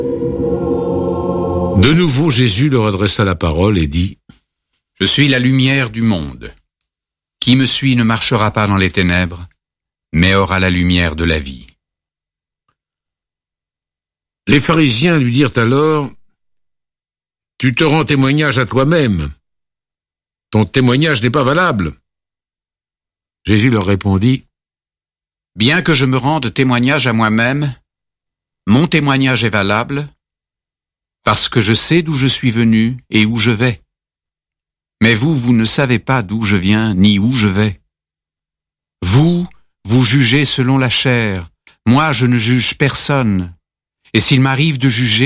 De nouveau, Jésus leur adressa la parole et dit : Je suis la lumière du monde. Qui me suit ne marchera pas dans les ténèbres, mais aura la lumière de la vie. Les pharisiens lui dirent alors : Tu te rends témoignage à toi-même. Ton témoignage n'est pas valable. Jésus leur répondit : Bien que je me rende témoignage à moi-même, mon témoignage est valable, parce que je sais d'où je suis venu et où je vais. Mais vous ne savez pas d'où je viens ni où je vais. Vous jugez selon la chair. Moi, je ne juge personne. Et s'il m'arrive de juger,